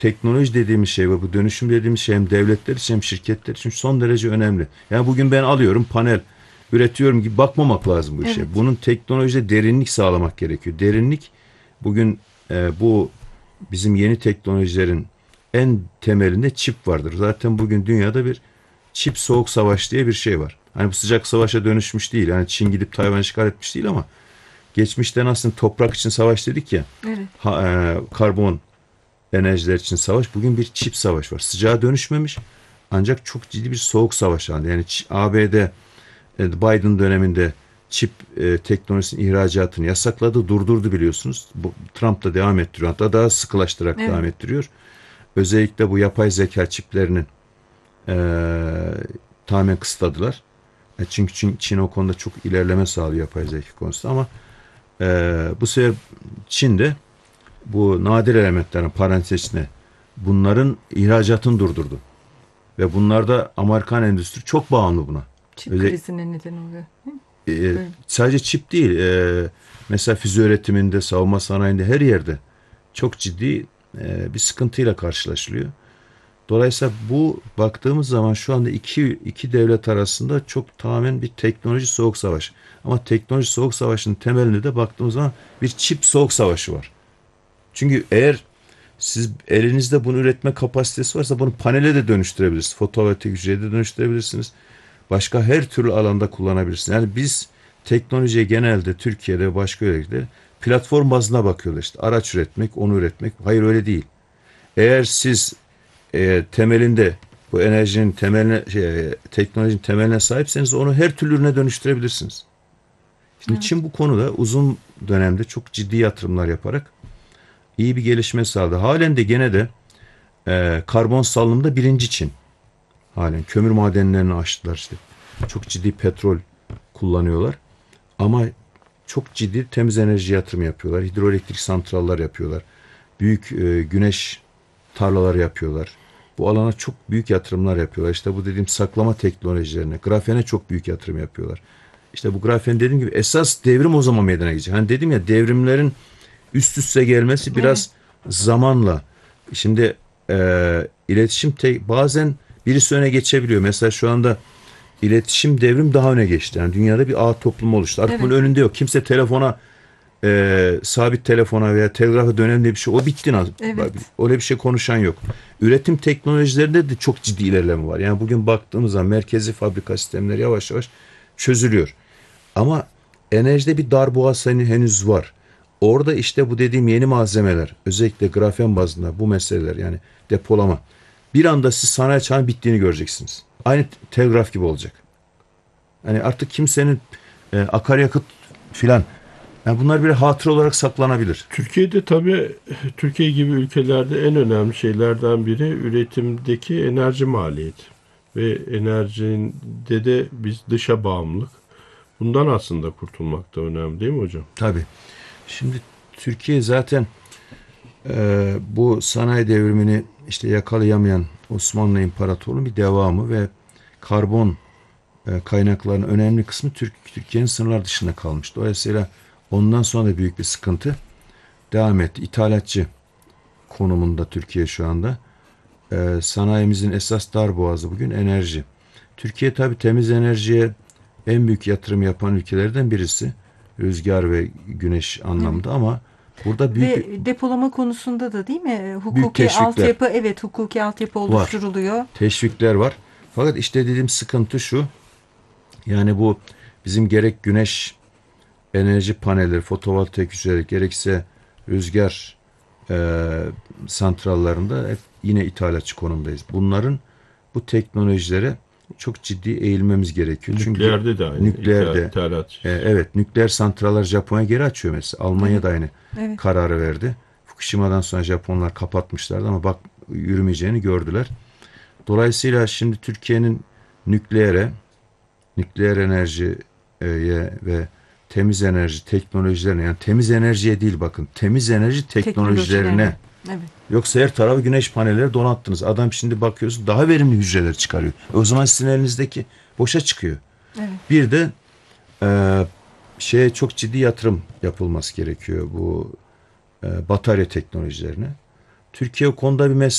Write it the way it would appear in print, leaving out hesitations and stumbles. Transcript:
teknoloji dediğimiz şey ve bu dönüşüm dediğimiz şey hem devletler için hem şirketler için son derece önemli. Yani bugün ben alıyorum panel üretiyorum gibi bakmamak lazım bu işe. Evet. Bunun teknolojide derinlik sağlamak gerekiyor. Derinlik bugün bu bizim yeni teknolojilerin en temelinde çip vardır. Zaten bugün dünyada bir çip soğuk savaş diye bir şey var. Hani bu sıcak savaşa dönüşmüş değil. Yani Çin gidip Tayvan işgal etmiş değil ama geçmişten aslında toprak için savaş dedik ya. Evet. Karbon enerjiler için savaş. Bugün bir çip savaş var. Sıcağa dönüşmemiş ancak çok ciddi bir soğuk savaş halinde. Yani ABD Biden döneminde çip teknolojisinin ihracatını yasakladı, durdurdu biliyorsunuz. Bu, Trump da devam ettiriyor. Hatta daha sıkılaştırarak Evet. devam ettiriyor. Özellikle bu yapay zeka çiplerinin e, tamamen kısıtladılar. Çünkü Çin o konuda çok ilerleme sağlıyor yapay zeka konusunda ama bu sefer Çin de bu nadir elementlerin parantez içine bunların ihracatını durdurdu. Ve bunlarda Amerikan endüstri çok bağımlı buna. Çip Öyle, krizine neden oluyor. Değil mi? Böyle. sadece çip değil, mesela füze üretiminde, savunma sanayinde her yerde çok ciddi bir sıkıntıyla karşılaşılıyor. Dolayısıyla bu baktığımız zaman şu anda iki devlet arasında çok tamamen bir teknoloji soğuk savaş. Ama teknoloji soğuk savaşının temelinde de baktığımız zaman bir çip soğuk savaşı var. Çünkü eğer siz elinizde bunu üretme kapasitesi varsa bunu panele de dönüştürebilirsiniz. Fotovoltaik hücreye de dönüştürebilirsiniz. Başka her türlü alanda kullanabilirsiniz. Yani biz teknolojiye genelde Türkiye'de ve başka ülkelerde platform bazına bakıyorlar. İşte araç üretmek, onu üretmek. Hayır öyle değil. Eğer siz temelinde bu enerjinin temeline, teknolojinin temeline sahipseniz onu her türlü ürüne dönüştürebilirsiniz. Şimdi Evet. Çin bu konuda uzun dönemde çok ciddi yatırımlar yaparak iyi bir gelişme sağladı. Halen de gene de karbon salınımda birinci Çin. Halen kömür madenlerini aştılar işte. Çok ciddi petrol kullanıyorlar. Ama çok ciddi temiz enerji yatırım yapıyorlar. Hidroelektrik santrallar yapıyorlar. Büyük güneş tarlaları yapıyorlar. Bu alana çok büyük yatırımlar yapıyorlar. İşte bu dediğim saklama teknolojilerine, grafene çok büyük yatırım yapıyorlar. İşte bu grafen dediğim gibi esas devrim o zaman meydana gelecek. Hani dedim ya devrimlerin üst üste gelmesi Evet. biraz zamanla. Şimdi iletişim bazen birisi öne geçebiliyor. Mesela şu anda iletişim devrim daha öne geçti. Yani dünyada bir ağ toplumu oluştu. Artık bunun Evet. önünde yok. Kimse telefona sabit telefona veya telgrafa dönen diye bir şey. O bitti. Evet. Öyle bir şey konuşan yok. Üretim teknolojilerinde de çok ciddi ilerleme var. Yani bugün baktığımız zaman merkezi fabrika sistemleri yavaş yavaş çözülüyor. Ama enerjide bir darboğaz henüz var. Orada işte bu dediğim yeni malzemeler, özellikle grafen bazında bu meseleler yani depolama. Bir anda siz sanayi çağının bittiğini göreceksiniz. Aynı telgraf gibi olacak. Hani artık kimsenin akaryakıt filan yani bunlar bir hatıra olarak saklanabilir. Türkiye'de tabii Türkiye gibi ülkelerde en önemli şeylerden biri üretimdeki enerji maliyeti. Ve enerjide de biz dışa bağımlılık. Bundan aslında kurtulmak da önemli değil mi hocam? Tabii. Şimdi Türkiye zaten bu sanayi devrimini işte yakalayamayan Osmanlı İmparatorluğu'nun bir devamı ve karbon kaynaklarının önemli kısmı Türkiye'nin sınırlar dışında kalmış. Dolayısıyla ondan sonra da büyük bir sıkıntı devam etti. İthalatçı konumunda Türkiye şu anda. Sanayimizin esas darboğazı bugün enerji. Türkiye tabii temiz enerjiye en büyük yatırım yapan ülkelerden birisi. Rüzgar ve güneş Evet. anlamda ama burada Ve depolama konusunda da değil mi? büyük Hukuki teşvikler altyapı, evet, hukuki altyapı var. oluşturuluyor. Teşvikler var. Fakat işte dediğim sıkıntı şu. Yani bu bizim gerek güneş enerji panelleri, fotovoltaik hücreleri gerekse rüzgar e, santrallarında hep yine ithalatçı konumdayız. Bunların bu teknolojilere çok ciddi eğilmemiz gerekiyor. Çünkü Nükleerde de aynı nükleerde ithalat. evet nükleer santrallar Japonya geri açıyor mesela. Almanya Evet. da aynı Evet. kararı verdi. Fukushima'dan sonra Japonlar kapatmışlardı ama bak yürümeyeceğini gördüler. Dolayısıyla şimdi Türkiye'nin nükleere, nükleer enerjiye ve temiz enerji teknolojilerine yani temiz enerjiye değil bakın temiz enerji Teknolojilerine. teknolojilerine Evet. yoksa her tarafı güneş panelleri donattınız. Adam şimdi bakıyorsun daha verimli hücreler çıkarıyor. O zaman sizin elinizdeki boşa çıkıyor. Evet. Bir de e, şeye çok ciddi yatırım yapılması gerekiyor bu batarya teknolojilerine. Türkiye o konuda bir